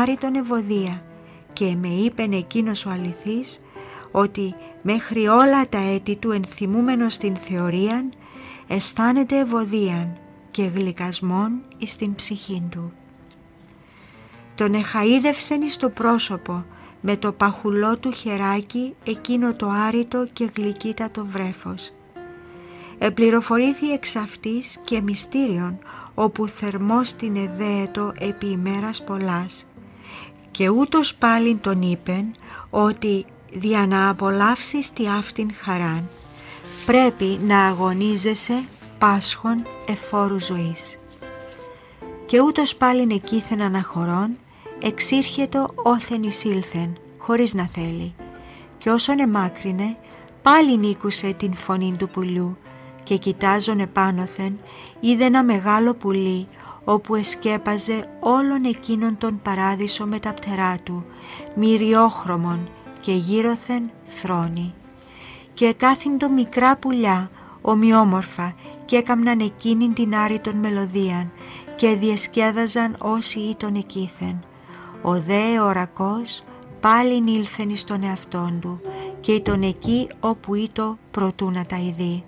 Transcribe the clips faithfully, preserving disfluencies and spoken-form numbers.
άρρητον ευωδία, και με είπεν εκείνος ο αληθής ότι μέχρι όλα τα έτη του ενθυμούμενος την θεωρίαν αισθάνεται ευωδίαν και γλυκασμόν εις την ψυχήν του. Τον εχαΐδευσεν εις το πρόσωπο με το παχουλό του χεράκι εκείνο το άρρητο και γλυκύτατο βρέφος. Επληροφορήθη εξ αυτής και μυστήριον όπου θερμός την εδέετο επί ημέρας πολλάς, και ούτως πάλιν τον είπεν ότι δια να απολαύσεις τη αυτήν χαράν πρέπει να αγωνίζεσαι πάσχων εφόρου ζωής. Και ούτως πάλιν εκείθεν αναχωρών εξήρχετο όθεν εισήλθεν χωρίς να θέλει, και όσον εμάκρυνε πάλιν ήκουσε την φωνή του πουλιού, και κοιτάζον επάνωθεν είδε ένα μεγάλο πουλί όπου εσκέπαζε όλον εκείνον τον παράδεισο με τα πτερά του, μυριόχρωμον και γύρωθεν θρόνη. Και εκάθυντο μικρά πουλιά ομοιόμορφα και έκαμναν εκείνην την άρρητον μελωδίαν και διεσκέδαζαν όσοι ήταν εκείθεν. Ο δε ορακός πάλιν ήλθεν εις τον εαυτόν του και ήταν εκεί όπου ήτο προτού να τα ειδεί.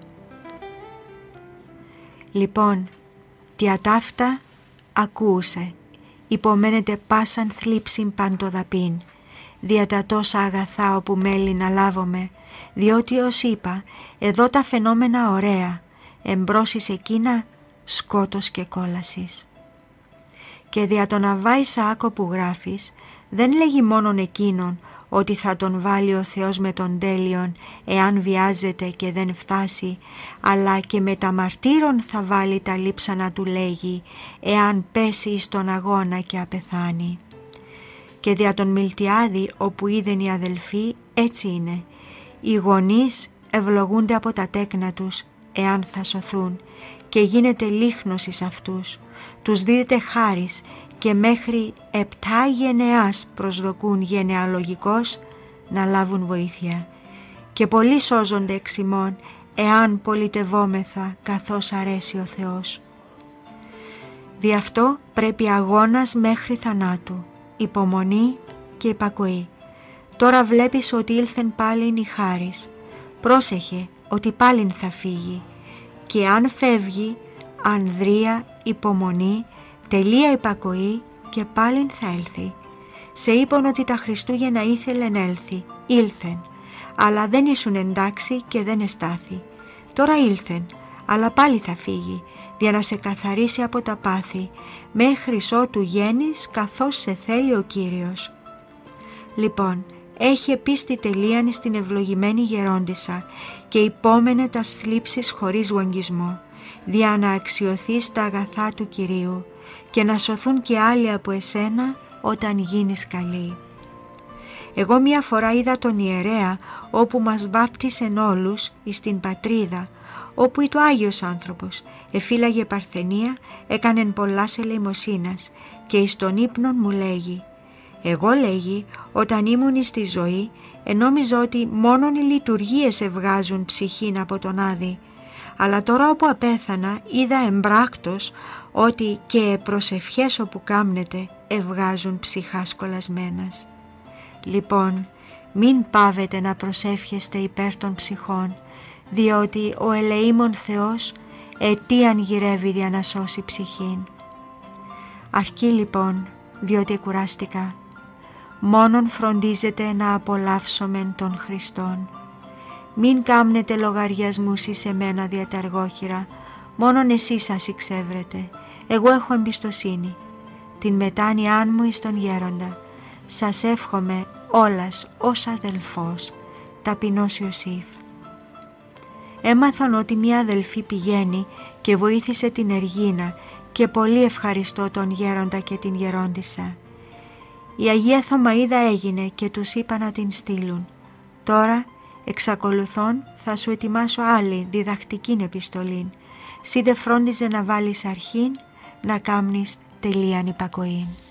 Λοιπόν, τι ατάφτα ακούσε, υπομένεται πάσαν θλίψην παντοδαπήν, δια τα τόσα αγαθά όπου μέλη να λάβομαι, διότι ως είπα, εδώ τα φαινόμενα ωραία, εμπρός εις εκείνα σκότος και κόλασης. Και δια τον Αββά Ισαάκο που γράφεις, δεν λέγει μόνον εκείνον ότι θα τον βάλει ο Θεός με τον τέλειον εάν βιάζεται και δεν φτάσει, αλλά και με τα μαρτύρων θα βάλει τα λείψανα του λέγει εάν πέσει εις τον αγώνα και απεθάνει. Και δια τον Μιλτιάδη όπου είδεν οι αδελφοί έτσι είναι, οι γονείς ευλογούνται από τα τέκνα τους εάν θα σωθούν και γίνεται λίχνος εις αυτούς, τους δίδεται χάρις και μέχρι επτά γενεάς προσδοκούν γενεαλογικώς να λάβουν βοήθεια. Και πολλοί σώζονται εξ ημών εάν πολιτευόμεθα καθώς αρέσει ο Θεός. Δι' αυτό πρέπει αγώνας μέχρι θανάτου, υπομονή και υπακοή. Τώρα βλέπεις ότι ήλθεν πάλιν η χάρις. Πρόσεχε ότι πάλιν θα φύγει, και αν φεύγει, ανδρεία, υπομονή, τελεία υπακοή και πάλιν θα έλθει. Σε είπαν ότι τα Χριστούγεννα ήθελεν έλθει, ήλθεν, αλλά δεν ήσουν εντάξει και δεν εστάθη. Τώρα ήλθεν, αλλά πάλι θα φύγει, για να σε καθαρίσει από τα πάθη, μέχρι ότου γένεις καθώς σε θέλει ο Κύριος. Λοιπόν, έχει πίστη τελείαν στην ευλογημένη γερόντισσα και υπόμενε τα θλίψεις χωρίς γουαγγισμό, δια να αξιωθείς τα αγαθά του Κυρίου και να σωθούν και άλλοι από εσένα όταν γίνεις καλή. Εγώ μία φορά είδα τον ιερέα όπου μας βάπτισεν όλους εις την πατρίδα, όπου ήταν ο Άγιος άνθρωπος, εφύλαγε παρθενία, έκανεν πολλάς ελεημοσύνας και εις τον ύπνον μου λέγει. Εγώ λέγει όταν ήμουν στη ζωή ενόμιζα ότι μόνον οι λειτουργίες ευγάζουν ψυχήν από τον Άδη, αλλά τώρα όπου απέθανα είδα εμπράκτος ότι και προσευχές όπου κάμνετε ευγάζουν ψυχάς κολλασμένας. Λοιπόν, μην πάβετε να προσεύχεστε υπέρ των ψυχών, διότι ο ελεήμων Θεός αιτίαν γυρεύει για να σώσει ψυχήν. Αρκεί λοιπόν, διότι κουράστηκα, μόνον φροντίζετε να απολαύσομεν των Χριστών. Μην κάμνετε λογαριασμούς εις εμένα δια τα αργόχειρα, μόνον εσείς σας εξεύρετε, εγώ έχω εμπιστοσύνη. Την μετάνοιάν μου εις τον γέροντα, σας εύχομαι όλας ως αδελφός, ταπεινός Ιωσήφ. Έμαθαν ότι μία αδελφή πηγαίνει και βοήθησε την Εργίνα και πολύ ευχαριστώ τον γέροντα και την γερόντισσα. Η Αγία Θωμαΐδα έγινε και τους είπα να την στείλουν. Τώρα εξακολουθών θα σου ετοιμάσω άλλη διδακτικήν επιστολήν. Σύ δε φρόντιζε να βάλεις αρχήν, να κάμνεις τελείαν υπακοήν.